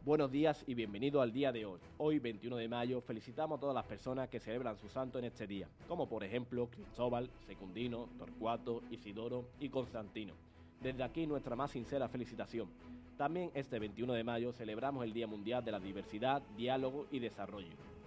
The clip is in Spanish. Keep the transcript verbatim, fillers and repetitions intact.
Buenos días y bienvenido al día de hoy. Hoy, veintiuno de mayo, felicitamos a todas las personas que celebran su santo en este día, como por ejemplo Cristóbal, Secundino, Torcuato, Isidoro y Constantino. Desde aquí nuestra más sincera felicitación. También este veintiuno de mayo celebramos el Día Mundial de la Diversidad, Diálogo y Desarrollo.